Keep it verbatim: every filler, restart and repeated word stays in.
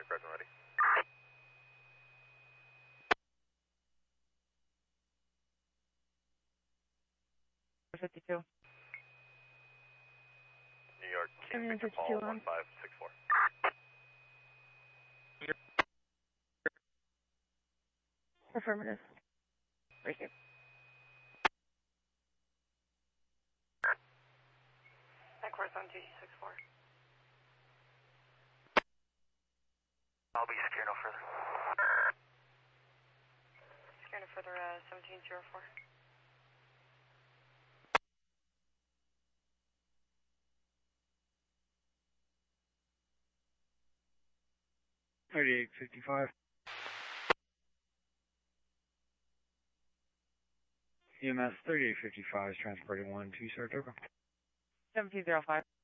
present ready. fifty-two. New York, King Seven Victor fifty-two Paul, on. one five six four. Affirmative. Right here. Equus on two six four. I'll be secure no further. Secure no further, uh, seventeen zero four. thirty-eight fifty-five. E M S thirty-eight fifty-five is transporting one to Saratoga. seventeen zero five.